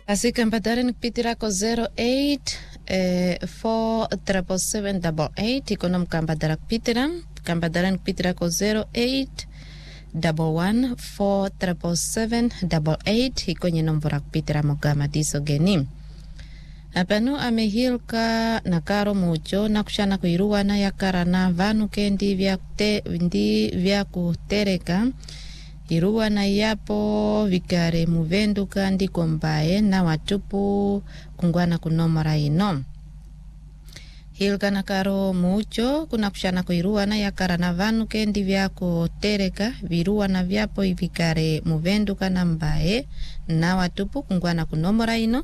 Así que empatar en Pitiraco 08 47788 y con Campadarak Pitiram, Campadaran Pitiraco 08 11 47788 y kwenye nomborak Pitira Mogama Diso Genim. Apano amehilka nakaro mucho na kushana kuirua na yakara na vanu kendi vya kutereka irua na yapo vikare muvenduka ndiko mbaye na watupu kungwana kunomora ino. Hilka nakaro mucho kuna kushana kuirua na yakara na vanu kendi vya kutereka virua na vyapo vikare muvenduka na mbaye na watupu kungwana kunomora ino.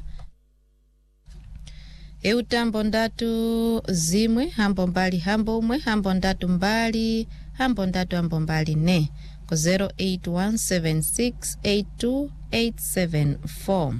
Eutambo ndatu zimwe hambo mbali hambo umwe hambo ndatu mbali hambo ndatu hambo mbali ne ko 0817682874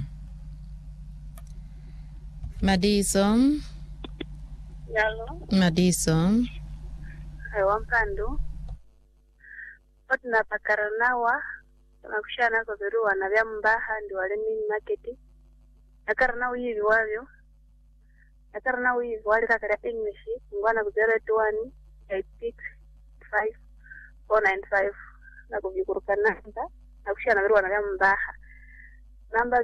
Madisom Yalo. Madisom Wampando. Otuna pakaranawa. Tunakushana kwa virua na vya mbaha ndi wale mini marketi. Nakaranawa hivi wavyo. Nakaranawa hivi wale kakara English. Mwana kuzero 21-86-5495. Na kuvikuruka namba. Nakushana virua na vya mbaha. Namba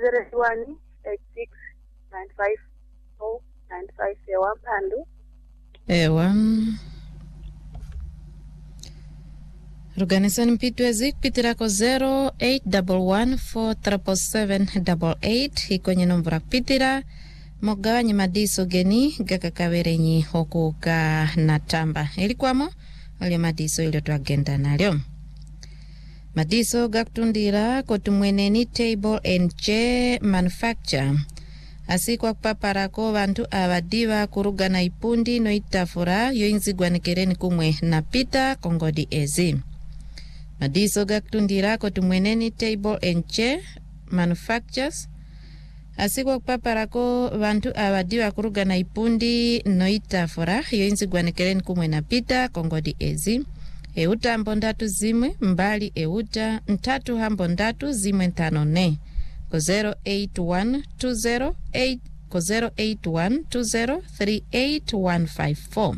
01-86-95-495 ya Wampando. Ewa Organization Pitwezi Pitirako 0811477788 kwenye nombra Pitira Mogawanyi Madiso Geni Gaka Kaverenyi Hokuka Natamba Ilikuwamo Ole Madiso ilio tuagenda nalyo Madiso Gaktundira Kotumweneni Table and Chair Manufacture Asikwa kupaparako bantu abadiva kuruga na ipundi no itafura yoinzigwa nekereni kumwe na pita kongodi ezi. Madiso gaktundira kotumweneni Table and Chair Manufactures. Asikwa kupaparako bantu abadiva kuruga na ipundi no itafura yoinzigwa nekereni kumwe na pita kongodi ezi. Euta ambondatu zimwe mbali euta ntatu ambondatu zimwe ntano ne. 08120381154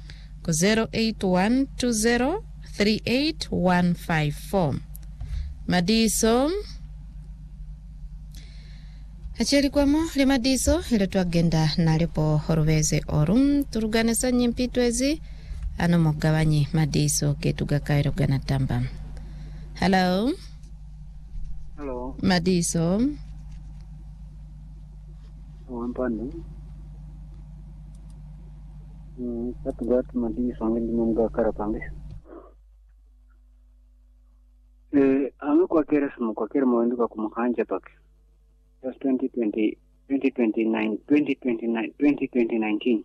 08120381154 Madiso Acheli kwamo le Madiso ile tuagenda nalipo horuveze orum turuganesa nyimpitwezi ano mogawanyi Madiso ketugakairo ganatamba. Hello Hello. Madiso. Wampando. Satu gat Madiso ngendi munga karapambe. Ame kwa kere mwenduka kumukanja pake. Just 2019.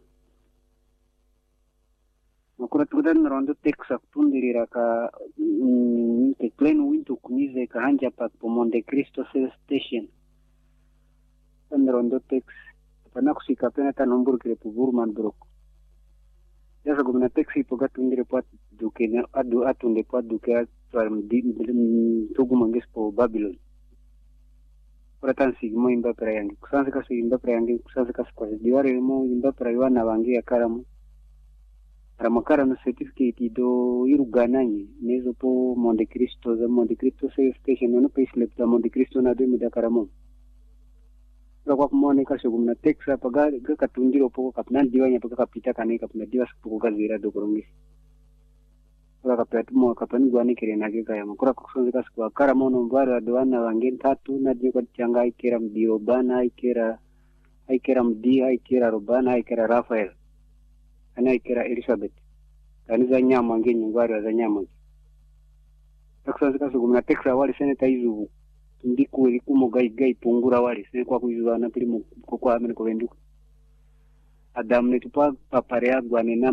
Makura tukudan rondo teksa tundirira ka ke pleno wintu kumize ka hanja pa po Monte Cristo Station. Rondo tex pana kusika pena ta nombor kire po Burman Brook. Yasa gumna taxi po gatundire po duke ne adu atunde po duke from tugu manges po Babylon. Pratan sigmo imba prayangi. Kusanse ka imba prayangi kusanse ka kwa diware mo imba praywana wangi ya karamu. Ramakara no certificate do irugananye nezo po Monte Cristo Station no payslip da Monte Cristo na demi da karamo. Kwa kumone ka shugumna Texas paga ka tundiro po kapna diwanya paga kapita kane kapna diwas po ka zira do korongi. Kwa kapatu mo kapani gwane kirena ke kaya makura kusonze ka kwa karamo no mbara doana wangen tatu na dio kwa changa ikera mdio bana ikera mdi ikera robana ikera Rafael. Ana ikera Elizabeth kaniza nyama ngenye ngwari za nyama taksaza kugumna Texas wali seneta izubu ndiku ilikumo gai pungura wali sene kwa kuyuzana primo kwa amene ko venduka Adam ne tupa paparea gwane na